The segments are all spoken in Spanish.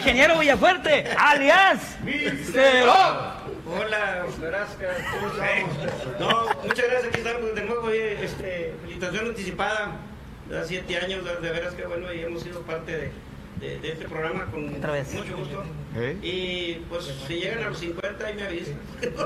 ingeniero Villafuerte, alias Mister O. Hola, Verasca, ¿cómo estamos? No, muchas gracias, aquí estamos de nuevo. Felicitación anticipada, de 7 años, de veras que bueno, y hemos sido parte de este programa con mucho gusto. Y pues si llegan a los 50 ahí me avisan.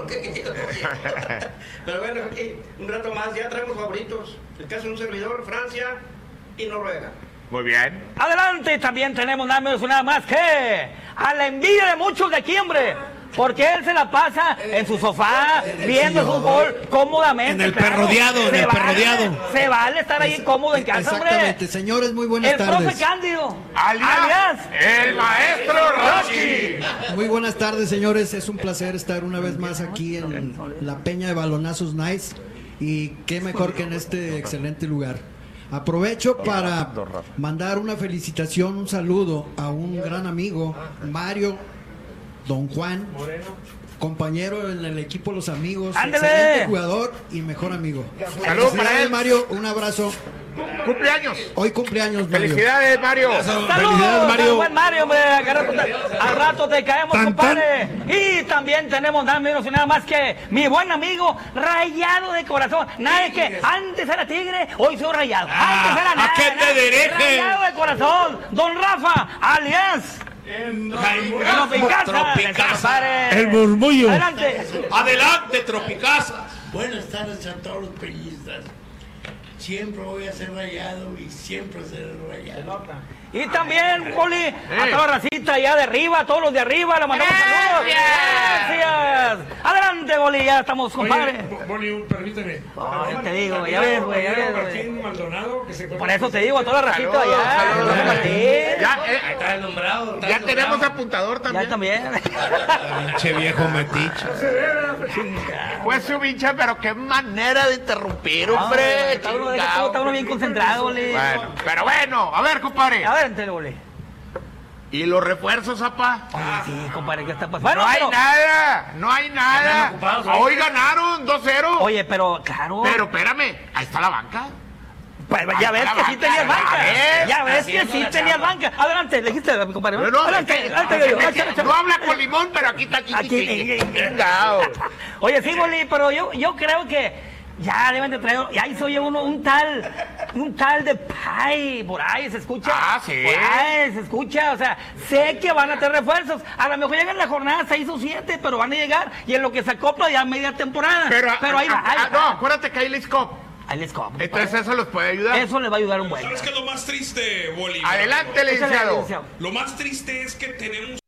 Pero bueno, un rato más, ya traemos favoritos. El caso de un servidor, Francia y Noruega. Muy bien. Adelante, también tenemos nada más que a la envidia de muchos de aquí, hombre. Porque él se la pasa en su sofá, viendo fútbol cómodamente. En el perrodeado, en el perrodeado. Se vale estar ahí cómodo en casa, hombre. Exactamente, señores, muy buenas tardes. El profe Cándido, alias el maestro Rocky. Muy buenas tardes, señores. Es un placer estar una vez más aquí en la Peña de Balonazos Nice. Y qué mejor que en este excelente lugar. Aprovecho para mandar una felicitación, un saludo a un gran amigo, Mario Don Juan, compañero en el equipo Los Amigos, excelente jugador y mejor amigo. Saludos para él, Mario, un abrazo. Cumpleaños. Hoy cumpleaños, Mario. Felicidades, Mario. Felicidades, Mario. Buen Mario, hombre. Al rato te caemos, compadre. Y también tenemos nada menos y nada más que mi buen amigo Rayado de corazón. Nada de que antes era Tigre, hoy soy Rayado. Antes era nada. ¿A qué te diriges? Rayado de corazón. Don Rafa, alias Tropicasa. El murmullo. Adelante, Tropicasa. Buenas tardes a todos los peñistas. Siempre voy a ser Rayado y siempre seré Rayado. Y también, Boli, a toda la racita allá de arriba, a todos los de arriba, le mandamos saludos. Gracias. Adelante, Boli, ya estamos, compadre. Boli, permíteme. Te digo, ya ves, güey, Martín Maldonado, que se por eso te digo, a toda la racita allá. Está nombrado. Ya tenemos apuntador también. Ya también. Pinche viejo metiche. Pues su bicha, pero qué manera de interrumpir, hombre. Está uno bien concentrado, Boli. Bueno, pero bueno, a ver, compadre. Adelante, Boli. ¿Y los refuerzos, apá? Sí, compadre, ¿qué está pasando? No hay nada, no hay nada. Hoy ganaron 2-0. Oye, pero, claro. Pero espérame, ahí está la banca. Pues ya ves que sí tenías banca. Ya ves que sí tenías banca. Adelante, le dijiste a mi compadre. No, adelante. No habla con limón, pero aquí está aquí. Oye, sí, Boli, pero yo creo que ya deben de traer, y ahí se oye uno, un tal de Pai, por ahí se escucha. Ah, sí. Por ahí se escucha, o sea, sé que van a tener refuerzos. A lo mejor llegan en la jornada 6 o 7, pero van a llegar, y en lo que se acopla ya media temporada. Pero ahí va. No, acuérdate que hay Liscop. Entonces eso los puede ayudar. Eso les va a ayudar un buen. ¿Sabes qué es lo más triste, Boli? Adelante, licenciado. Lo más triste es que tenemos